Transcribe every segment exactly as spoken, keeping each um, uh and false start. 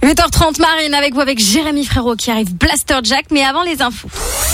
huit heures trente, Marine avec vous, avec Jérémy Frérot qui arrive, Blaster Jack, mais avant les infos.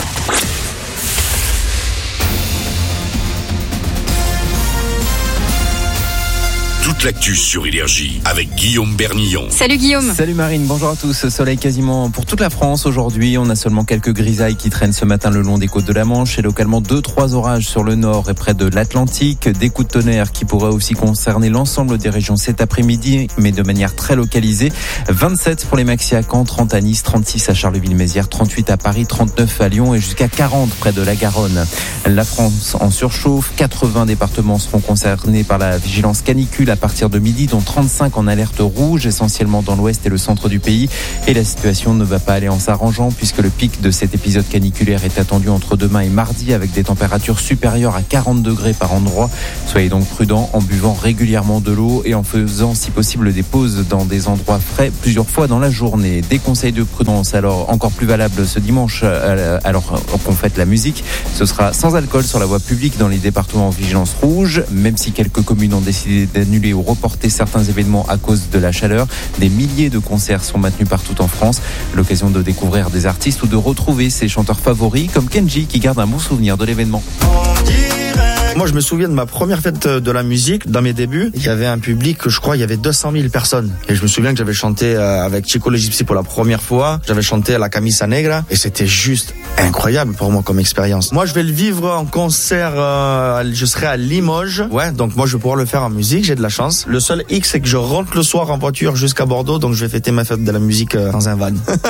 Toute l'actu sur Énergie avec Guillaume Bernillon. Salut Guillaume. Salut Marine, bonjour à tous. Soleil quasiment pour toute la France aujourd'hui. On a seulement quelques grisailles qui traînent ce matin le long des côtes de la Manche et localement deux trois orages sur le nord et près de l'Atlantique. Des coups de tonnerre qui pourraient aussi concerner l'ensemble des régions cet après-midi, mais de manière très localisée. vingt-sept pour les maxi à Caen, trente à Nice, trente-six à Charleville-Mézières, trente-huit à Paris, trente-neuf à Lyon et jusqu'à quarante près de la Garonne. La France en surchauffe. quatre-vingts départements seront concernés par la vigilance canicule à partir de midi, dont trente-cinq en alerte rouge, essentiellement dans l'ouest et le centre du pays. Et la situation ne va pas aller en s'arrangeant puisque le pic de cet épisode caniculaire est attendu entre demain et mardi avec des températures supérieures à quarante degrés par endroit. Soyez donc prudents en buvant régulièrement de l'eau et en faisant si possible des pauses dans des endroits frais plusieurs fois dans la journée. Des conseils de prudence alors encore plus valables ce dimanche alors qu'on fête la musique. Ce sera sans alcool sur la voie publique dans les départements en vigilance rouge, même si quelques communes ont décidé d'annuler ou reporter certains événements à cause de la chaleur. Des milliers de concerts sont maintenus partout en France. L'occasion de découvrir des artistes ou de retrouver ses chanteurs favoris comme Kenji qui garde un bon souvenir de l'événement. Moi, je me souviens de ma première fête de la musique, dans mes débuts. Il y avait un public, je crois, il y avait deux cent mille personnes. Et je me souviens que j'avais chanté avec Chico le Gypsy pour la première fois. J'avais chanté à la Camisa Negra. Et c'était juste incroyable pour moi comme expérience. Moi, je vais le vivre en concert, euh, je serai à Limoges. Ouais, donc moi, je vais pouvoir le faire en musique, j'ai de la chance. Le seul X, c'est que je rentre le soir en voiture jusqu'à Bordeaux, donc je vais fêter ma fête de la musique dans un van.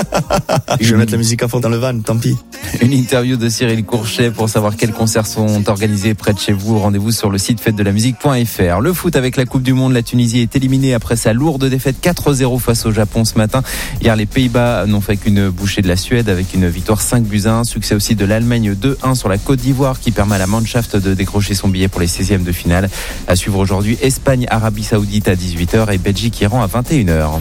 Je vais mettre la musique à fond dans le van, tant pis. Une interview de Cyril Courchet pour savoir quels concerts sont organisés près de chez vous. Rendez-vous sur le site fête de la musique point f r. Le foot avec la Coupe du Monde, la Tunisie est éliminée après sa lourde défaite quatre zéro face au Japon ce matin. Hier, les Pays-Bas n'ont fait qu'une bouchée de la Suède avec une victoire cinq buts à un. Succès aussi de l'Allemagne deux un sur la Côte d'Ivoire qui permet à la Mannschaft de décrocher son billet pour les seizièmes de finale. À suivre aujourd'hui, Espagne, Arabie Saoudite à dix-huit heures et Belgique, Iran à vingt et une heures.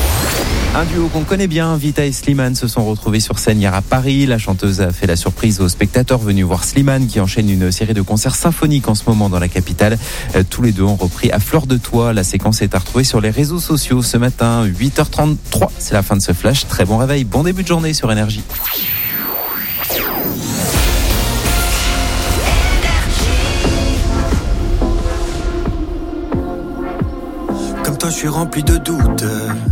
Un duo qu'on connaît bien, Vita et Slimane se sont retrouvés sur scène hier à Paris. La chanteuse a fait la surprise aux spectateurs venus voir Slimane qui enchaîne une série de concerts symphoniques en ce moment dans la capitale. Tous les deux ont repris à fleur de toit. La séquence est à retrouver sur les réseaux sociaux ce matin, huit heures trente-trois. C'est la fin de ce flash. Très bon réveil, bon début de journée sur Énergie. Comme toi, je suis rempli de doutes.